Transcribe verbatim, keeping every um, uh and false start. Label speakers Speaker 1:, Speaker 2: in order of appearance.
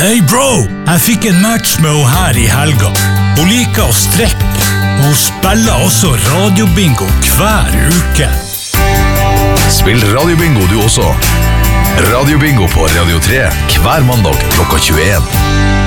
Speaker 1: Hey bro, jeg fikk en match med henne her i helga. Hun liker å strekke, og hun spiller også radiobingo hver uke.
Speaker 2: Spill radiobingo du også. Radiobingo på Radio tre hver mandag klokka tjueen.